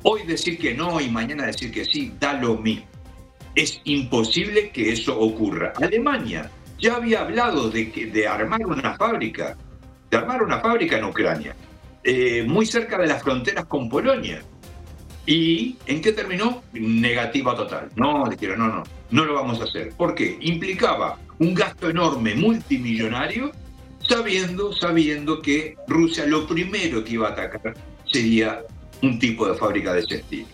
Hoy decir que no y mañana decir que sí, da lo mismo. Es imposible que eso ocurra. Alemania ya había hablado de armar una fábrica, en Ucrania, muy cerca de las fronteras con Polonia. ¿Y en qué terminó? Negativa total. No, dijeron, no lo vamos a hacer. ¿Por qué? Implicaba un gasto enorme, multimillonario, sabiendo que Rusia lo primero que iba a atacar sería un tipo de fábrica de ese estilo.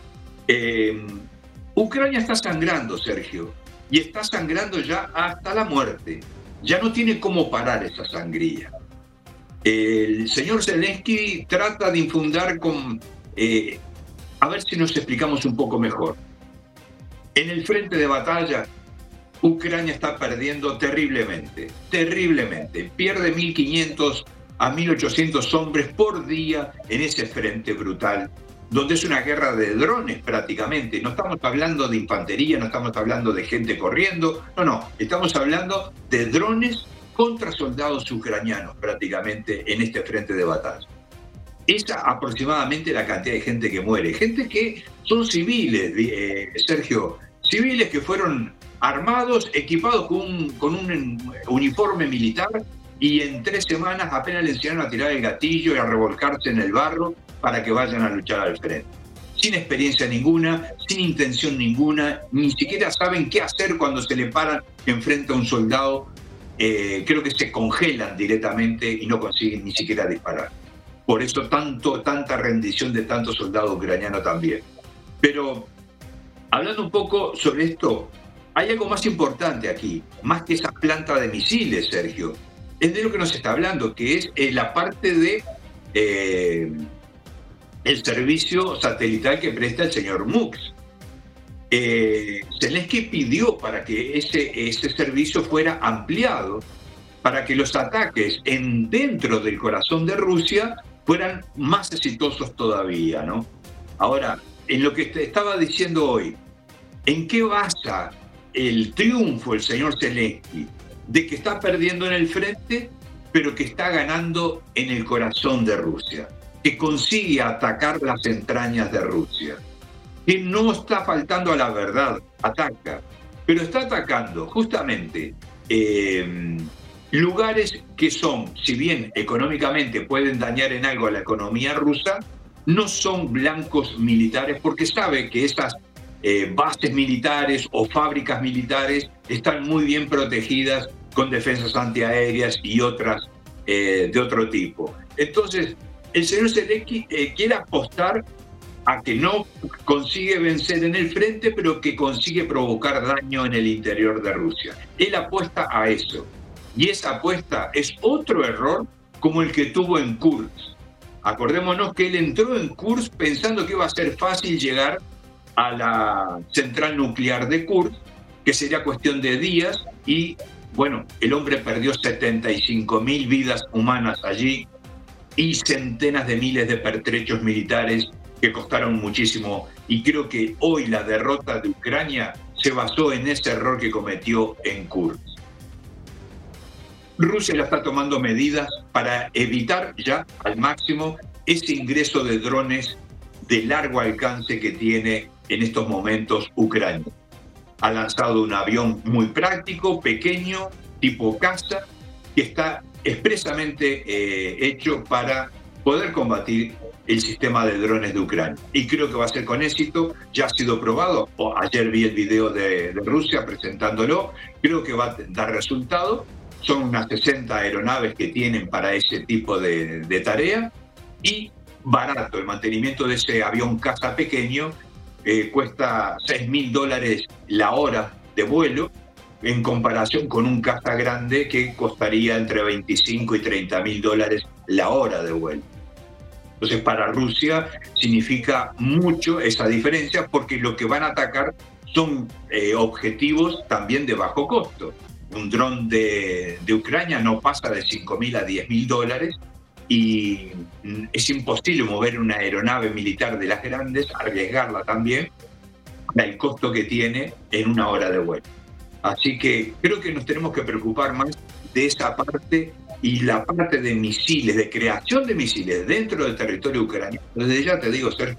Ucrania está sangrando, Sergio, y está sangrando ya hasta la muerte. Ya no tiene cómo parar esa sangría. El señor Zelensky trata de infundar con... a ver si nos explicamos un poco mejor. En el frente de batalla, Ucrania está perdiendo terriblemente. Pierde 1.500 a 1.800 hombres por día en ese frente brutal, donde es una guerra de drones prácticamente. No estamos hablando de infantería, no estamos hablando de gente corriendo, no, estamos hablando de drones contra soldados ucranianos prácticamente en este frente de batalla. Esa aproximadamente la cantidad de gente que muere. Gente que son civiles, Sergio, civiles que fueron armados, equipados con un uniforme militar y en 3 semanas apenas le enseñaron a tirar el gatillo y a revolcarse en el barro para que vayan a luchar al frente. Sin experiencia ninguna, sin intención ninguna, ni siquiera saben qué hacer cuando se le paran enfrente a un soldado. Creo que se congelan directamente y no consiguen ni siquiera disparar. Por eso tanta rendición de tantos soldados ucranianos también. Pero hablando un poco sobre esto, hay algo más importante aquí, más que esa planta de misiles, Sergio. Es de lo que nos está hablando, que es la parte de el servicio satelital que presta el señor Mux. Zelensky pidió para que ese servicio fuera ampliado, para que los ataques dentro del corazón de Rusia fueran más exitosos todavía, ¿no? Ahora, en lo que te estaba diciendo hoy, ¿en qué basa el triunfo el señor Zelensky? De que está perdiendo en el frente, pero que está ganando en el corazón de Rusia, que consigue atacar las entrañas de Rusia, que no está faltando a la verdad, ataca, pero está atacando justamente lugares que son, si bien económicamente pueden dañar en algo a la economía rusa, no son blancos militares, porque sabe que esas bases militares o fábricas militares están muy bien protegidas con defensas antiaéreas y otras de otro tipo. Entonces, el señor Zelensky quiere apostar a que no consigue vencer en el frente, pero que consigue provocar daño en el interior de Rusia. Él apuesta a eso. Y esa apuesta es otro error como el que tuvo en Kursk. Acordémonos que él entró en Kursk pensando que iba a ser fácil llegar a la central nuclear de Kursk, que sería cuestión de días, y bueno, el hombre perdió 75.000 vidas humanas allí y centenas de miles de pertrechos militares que costaron muchísimo. Y creo que hoy la derrota de Ucrania se basó en ese error que cometió en Kursk. Rusia ya está tomando medidas para evitar ya al máximo ese ingreso de drones de largo alcance que tiene en estos momentos Ucrania. Ha lanzado un avión muy práctico, pequeño, tipo caza, que está expresamente hecho para poder combatir el sistema de drones de Ucrania. Y creo que va a ser con éxito, ya ha sido probado. Ayer vi el video de Rusia presentándolo, creo que va a dar resultado. Son unas 60 aeronaves que tienen para ese tipo de tarea y barato. El mantenimiento de ese avión caza pequeño cuesta $6.000 la hora de vuelo, en comparación con un caza grande que costaría entre $25 y $30.000 la hora de vuelo. Entonces, para Rusia significa mucho esa diferencia, porque lo que van a atacar son objetivos también de bajo costo. Un dron de Ucrania no pasa de $5.000 a $10.000 y es imposible mover una aeronave militar de las grandes, arriesgarla también, el costo que tiene en una hora de vuelo. Así que creo que nos tenemos que preocupar más de esa parte y la parte de misiles, de creación de misiles dentro del territorio ucraniano. Desde ya te digo, Sergio,